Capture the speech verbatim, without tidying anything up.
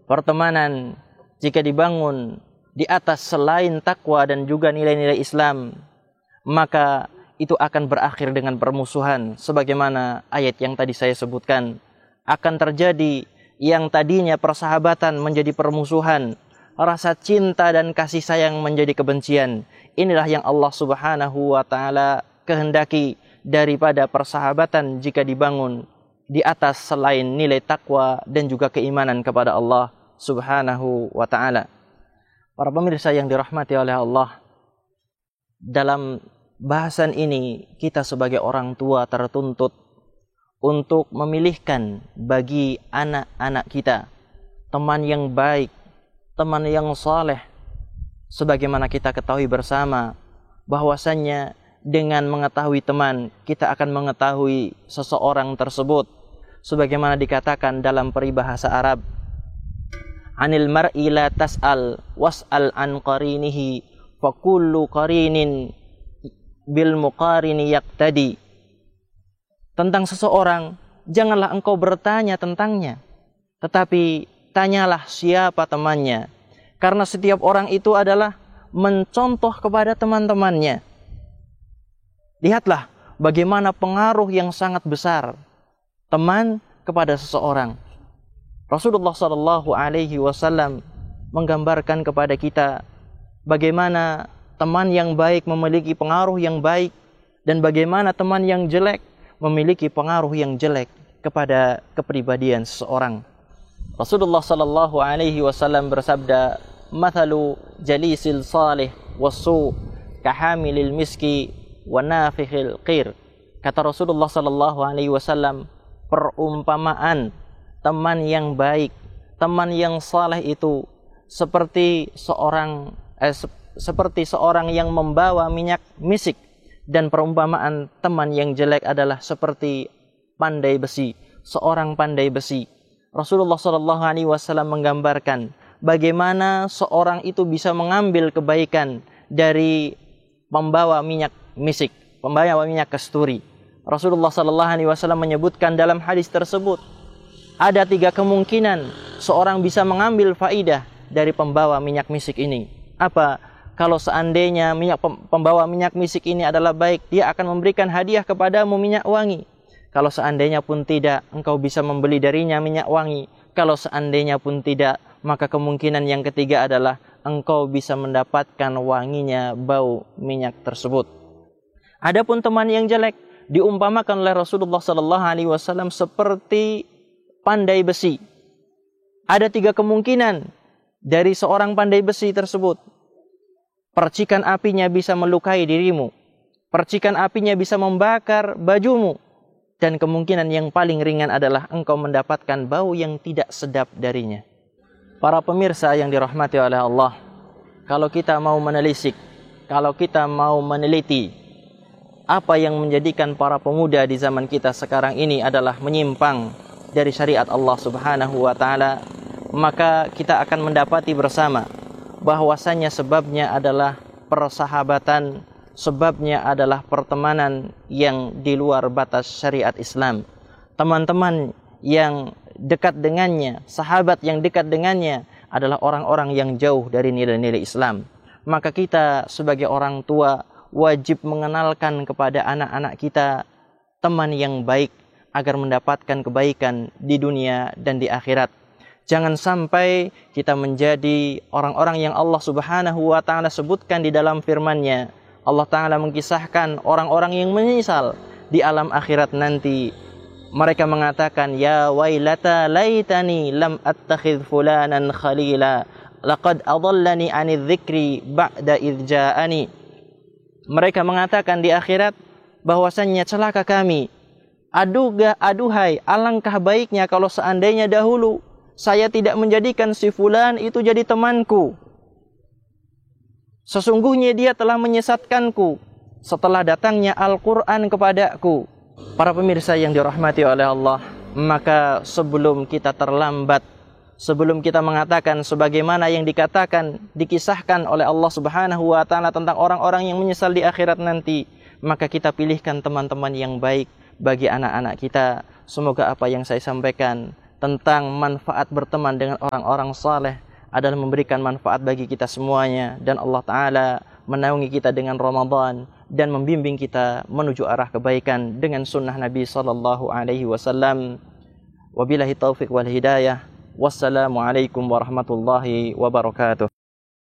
pertemanan jika dibangun di atas selain takwa dan juga nilai-nilai Islam, maka itu akan berakhir dengan permusuhan. Sebagaimana ayat yang tadi saya sebutkan, akan terjadi yang tadinya persahabatan menjadi permusuhan, rasa cinta dan kasih sayang menjadi kebencian. Inilah yang Allah Subhanahu wa taala kehendaki daripada persahabatan jika dibangun di atas selain nilai takwa dan juga keimanan kepada Allah Subhanahu wa taala. Para pemirsa yang dirahmati oleh Allah, dalam bahasan ini kita sebagai orang tua tertuntut untuk memilihkan bagi anak-anak kita teman yang baik, teman yang saleh. Sebagaimana kita ketahui bersama bahwasannya dengan mengetahui teman, kita akan mengetahui seseorang tersebut. Sebagaimana dikatakan dalam peribahasa Arab, anil mar'i la tas'al was'al an qarinihi fa kullu qarinin bil muqarini yaqtadi. Tentang seseorang, janganlah engkau bertanya tentangnya, tetapi tanyalah siapa temannya, karena setiap orang itu adalah mencontoh kepada teman-temannya. Lihatlah bagaimana pengaruh yang sangat besar teman kepada seseorang. Rasulullah Shallallahu Alaihi Wasallam menggambarkan kepada kita bagaimana teman yang baik memiliki pengaruh yang baik dan bagaimana teman yang jelek memiliki pengaruh yang jelek kepada kepribadian seseorang. Rasulullah Shallallahu Alaihi Wasallam bersabda, "Mathalu jalisil salih wasu kahamilil miski wa nafikhil qir." Kata Rasulullah Shallallahu Alaihi Wasallam, perumpamaan teman yang baik, teman yang saleh itu seperti seorang eh, se seperti seorang yang membawa minyak misik, dan perumpamaan teman yang jelek adalah seperti pandai besi, seorang pandai besi. Rasulullah Shallallahu Alaihi Wasallam menggambarkan bagaimana seorang itu bisa mengambil kebaikan dari pembawa minyak misik, pembawa minyak kasturi. Rasulullah Shallallahu Alaihi Wasallam menyebutkan dalam hadis tersebut, ada tiga kemungkinan seorang bisa mengambil faidah dari pembawa minyak misik ini. Apa? Kalau seandainya minyak pembawa minyak misik ini adalah baik, dia akan memberikan hadiah kepadamu minyak wangi. Kalau seandainya pun tidak, engkau bisa membeli darinya minyak wangi. Kalau seandainya pun tidak, maka kemungkinan yang ketiga adalah engkau bisa mendapatkan wanginya bau minyak tersebut. Adapun teman yang jelek diumpamakan oleh Rasulullah Sallallahu Alaihi Wasallam seperti pandai besi. Ada tiga kemungkinan dari seorang pandai besi tersebut. Percikan apinya bisa melukai dirimu, percikan apinya bisa membakar bajumu, dan kemungkinan yang paling ringan adalah engkau mendapatkan bau yang tidak sedap darinya. Para pemirsa yang dirahmati oleh Allah, kalau kita mau menelisik, kalau kita mau meneliti apa yang menjadikan para pemuda di zaman kita sekarang ini adalah menyimpang dari syariat Allah Subhanahu wa taala, maka kita akan mendapati bersama bahwasanya sebabnya adalah persahabatan, sebabnya adalah pertemanan yang di luar batas syariat Islam. Teman-teman yang dekat dengannya, sahabat yang dekat dengannya adalah orang-orang yang jauh dari nilai-nilai Islam. Maka kita sebagai orang tua wajib mengenalkan kepada anak-anak kita teman yang baik agar mendapatkan kebaikan di dunia dan di akhirat. Jangan sampai kita menjadi orang-orang yang Allah Subhanahu wa taala sebutkan di dalam firman-Nya. Allah taala mengisahkan orang-orang yang menyesal di alam akhirat nanti. Mereka mengatakan, ya wailata laitani lam attakhidh fulanan khalila laqad adallani 'anidz dzikri ba'da idz ja'ani. Mereka mengatakan di akhirat bahwasannya celaka kami. Aduga aduhai, alangkah baiknya kalau seandainya dahulu saya tidak menjadikan si fulan itu jadi temanku. Sesungguhnya dia telah menyesatkanku setelah datangnya Al-Quran kepadaku. Para pemirsa yang dirahmati oleh Allah, maka sebelum kita terlambat, sebelum kita mengatakan sebagaimana yang dikatakan, dikisahkan oleh Allah Subhanahu wa taala tentang orang-orang yang menyesal di akhirat nanti, maka kita pilihkan teman-teman yang baik bagi anak-anak kita. Semoga apa yang saya sampaikan tentang manfaat berteman dengan orang-orang saleh adalah memberikan manfaat bagi kita semuanya, dan Allah Ta'ala menaungi kita dengan Ramadan dan membimbing kita menuju arah kebaikan dengan sunnah Nabi sallallahu alaihi wasallam. Wabillahi taufiq wal hidayah. Wassalamualaikum warahmatullahi wabarakatuh.